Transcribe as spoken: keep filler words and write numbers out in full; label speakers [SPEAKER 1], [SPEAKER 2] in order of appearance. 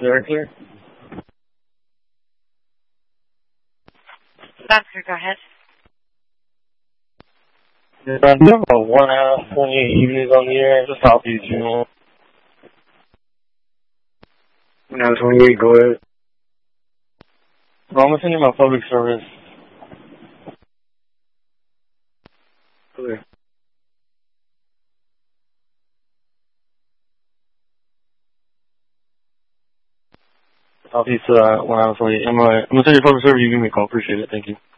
[SPEAKER 1] Very clear.
[SPEAKER 2] Doctor, go ahead.
[SPEAKER 1] Yeah, I do have a one hour, twenty-eight evenings on the air, just Southeast General. one hour, twenty-eight, go ahead. Well, I'm going to send you my public service. Clear. Southeast, uh, one hour, twenty-eight. I'm going to send you public service, you give me a call. Appreciate it. Thank you.